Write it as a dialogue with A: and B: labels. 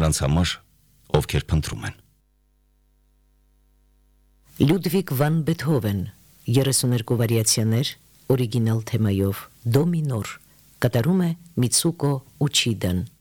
A: նրանց համար, ովքեր փնտրում են։
B: Լյուդվիգ վան Բեթհովեն 32 վարիացիաներ օրիգինալ թեմայով դո մինոր կատարում է Միցուկո Ուչիդան